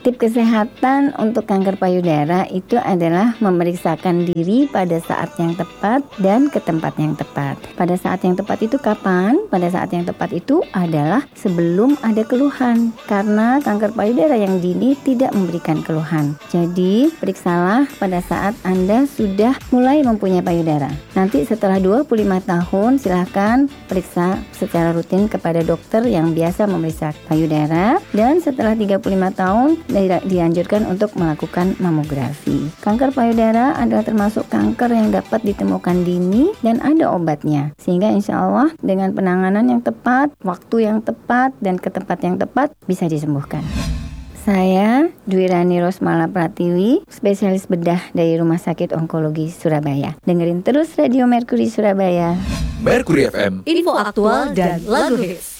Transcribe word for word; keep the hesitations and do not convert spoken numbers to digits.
Tip kesehatan untuk kanker payudara itu adalah memeriksakan diri pada saat yang tepat dan ke tempat yang tepat. Pada saat yang tepat itu kapan? Pada saat yang tepat itu adalah sebelum ada keluhan, karena kanker payudara yang dini tidak memberikan keluhan. Jadi periksalah pada saat Anda sudah mulai mempunyai payudara. Nanti setelah dua puluh lima tahun silahkan periksa secara rutin kepada dokter yang biasa memeriksa payudara, dan setelah tiga puluh lima tahun dianjurkan untuk melakukan mamografi. Kanker payudara adalah termasuk kanker yang dapat ditemukan dini dan ada obatnya, sehingga insya Allah dengan penanganan yang tepat, waktu yang tepat, dan ke tempat yang tepat bisa disembuhkan. Saya Dwi Rani Rosmala Pratiwi, spesialis bedah dari Rumah Sakit Onkologi Surabaya. Dengerin terus Radio Mercury Surabaya. Mercury F M, info aktual dan lagu hits.